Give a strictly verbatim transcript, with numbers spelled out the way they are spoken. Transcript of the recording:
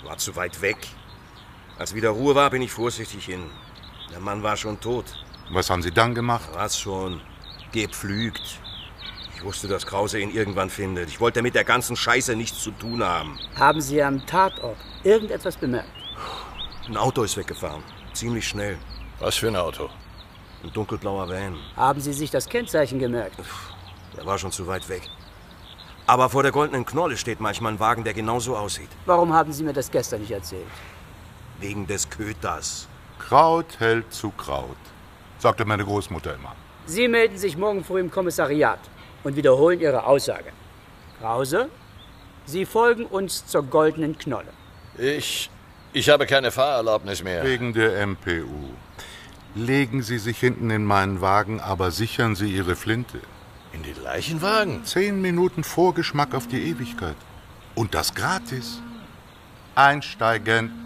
War zu weit weg. Als wieder Ruhe war, bin ich vorsichtig hin. Der Mann war schon tot. Was haben Sie dann gemacht? Was schon? Gepflügt. Ich wusste, dass Krause ihn irgendwann findet. Ich wollte mit der ganzen Scheiße nichts zu tun haben. Haben Sie am Tatort irgendetwas bemerkt? Ein Auto ist weggefahren. Ziemlich schnell. Was für ein Auto? Ein dunkelblauer Van. Haben Sie sich das Kennzeichen gemerkt? Der war schon zu weit weg. Aber vor der Goldenen Knolle steht manchmal ein Wagen, der genauso aussieht. Warum haben Sie mir das gestern nicht erzählt? Wegen des Köters. Kraut hält zu Kraut, sagte meine Großmutter immer. Sie melden sich morgen früh im Kommissariat und wiederholen Ihre Aussage. Krause, Sie folgen uns zur Goldenen Knolle. Ich... ich habe keine Fahrerlaubnis mehr. Wegen der M P U. Legen Sie sich hinten in meinen Wagen, aber sichern Sie Ihre Flinte. In den Leichenwagen? Zehn Minuten Vorgeschmack auf die Ewigkeit. Und das gratis. Einsteigen.